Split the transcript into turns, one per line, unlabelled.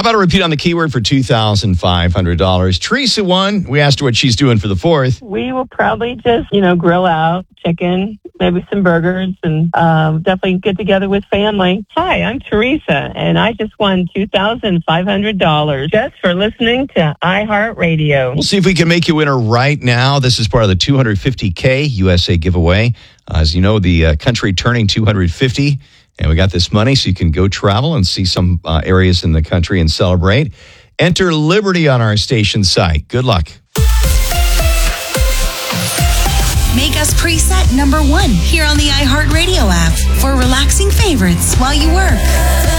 about a repeat on the keyword for $2,500? Teresa won. We asked her what she's doing for the 4th.
We will probably just, grill out chicken, maybe some burgers, and definitely get together with family. Hi, I'm Teresa, and I just won $2,500 just for listening to iHeartRadio.
We'll see if we can make you a winner right now. This is part of the $250K USA giveaway. As you know, the country turning 250, and we got this money so you can go travel and see some areas in the country and celebrate. Enter Liberty on our station site. Good luck.
Make us preset number 1 here on the iHeartRadio app for relaxing favorites while you work.